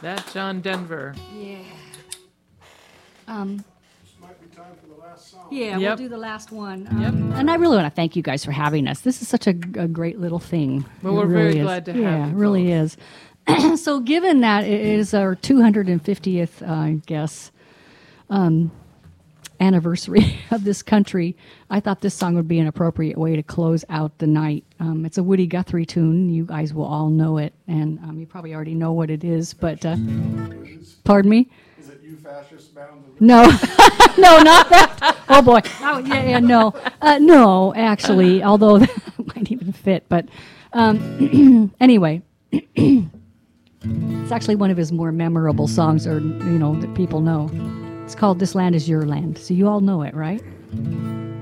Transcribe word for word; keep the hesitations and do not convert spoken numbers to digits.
That John Denver. Yeah. Um, This might be time for the last song. yeah, Yep. we'll do the last one. Um, Yep. And I really want to thank you guys for having us. This is such a, a great little thing. Well, It we're really very is. glad to have Yeah, you it really both. is. So given that it is our two hundred fiftieth, uh, I guess, um, anniversary of this country, I thought this song would be an appropriate way to close out the night. Um, it's a Woody Guthrie tune. You guys will all know it, and um, you probably already know what it is, but uh, pardon me? Is it You Fascist Bound? No, no, not that. Oh boy. Oh yeah, yeah, no, uh, no. Actually, although that might even fit. But um, anyway, it's actually one of his more memorable songs, or you know, that people know. It's called "This Land Is Your Land," so you all know it, right?